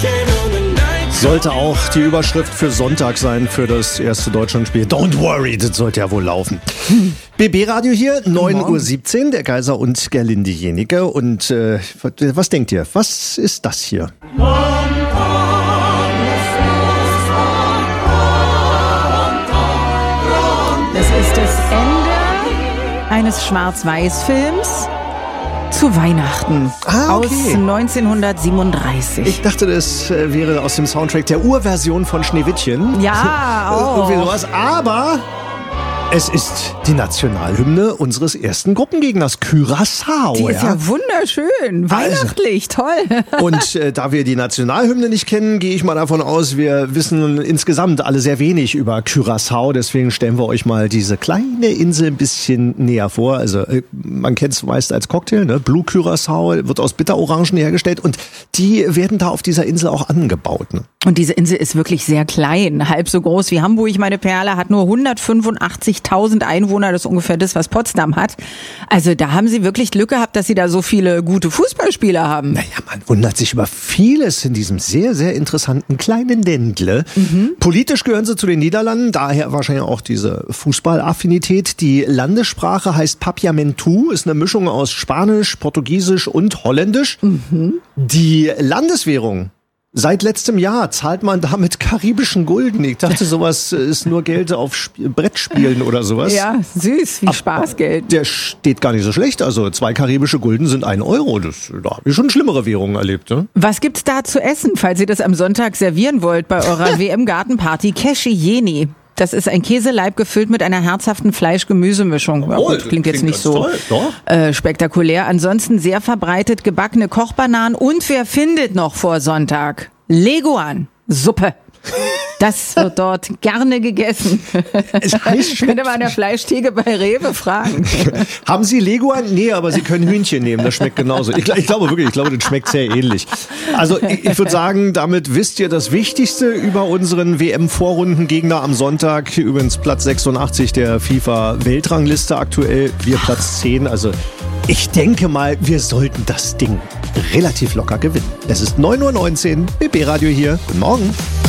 Sollte auch die Überschrift für Sonntag sein, für das erste Deutschlandspiel. Don't worry, das sollte ja wohl laufen. BB-Radio hier, 9:17 Uhr, der Kaiser und Gerlinde Jenike. Und was denkt ihr? Was ist das hier? Das ist das Ende eines Schwarz-Weiß-Films zu Weihnachten aus 1937. Ich dachte, das wäre aus dem Soundtrack der Urversion von Schneewittchen. Ja, auch. Irgendwie sowas. Aber es ist die Nationalhymne unseres ersten Gruppengegners, Curaçao. Die ist ja wunderschön, weihnachtlich, toll. Und da wir die Nationalhymne nicht kennen, gehe ich mal davon aus, wir wissen insgesamt alle sehr wenig über Curaçao. Deswegen stellen wir euch mal diese kleine Insel ein bisschen näher vor. Also man kennt es meist als Cocktail, ne? Blue Curaçao, wird aus Bitterorangen hergestellt und die werden da auf dieser Insel auch angebaut. Ne? Und diese Insel ist wirklich sehr klein, halb so groß wie Hamburg. Meine Perle hat nur 185.000 Einwohner, das ist ungefähr das, was Potsdam hat. Also da haben sie wirklich Glück gehabt, dass sie da so viele gute Fußballspieler haben. Naja, man wundert sich über vieles in diesem sehr, sehr interessanten kleinen Ländle. Politisch gehören sie zu den Niederlanden, daher wahrscheinlich auch diese Fußballaffinität. Die Landessprache heißt Papiamentu, ist eine Mischung aus Spanisch, Portugiesisch und Holländisch. Die Landeswährung. Seit letztem Jahr zahlt man da mit karibischen Gulden. Ich dachte, sowas ist nur Geld auf Brettspielen oder sowas. Ja, süß, wie Spaßgeld. Der steht gar nicht so schlecht. Also 2 karibische Gulden sind 1 Euro. Da habe ich schon schlimmere Währungen erlebt. Ne? Was gibt's da zu essen, falls ihr das am Sonntag servieren wollt bei eurer WM-Gartenparty? Keshieni. Das ist ein Käseleib gefüllt mit einer herzhaften Fleisch-Gemüse-Mischung. Ja, gut, klingt jetzt nicht so spektakulär. Ansonsten sehr verbreitet gebackene Kochbananen und wer findet noch vor Sonntag? Leguan-Suppe. Das wird dort gerne gegessen. Es heißt, könnte man an der Fleischtheke bei Rewe fragen. Haben Sie Leguan? Nee, aber Sie können Hühnchen nehmen, das schmeckt genauso. Ich glaube wirklich, das schmeckt sehr ähnlich. Also ich würde sagen, damit wisst ihr das Wichtigste über unseren WM-Vorrundengegner am Sonntag. Übrigens Platz 86 der FIFA-Weltrangliste aktuell, wir Platz 10. Also ich denke mal, wir sollten das Ding relativ locker gewinnen. Es ist 9:19 Uhr, BB Radio hier. Guten Morgen.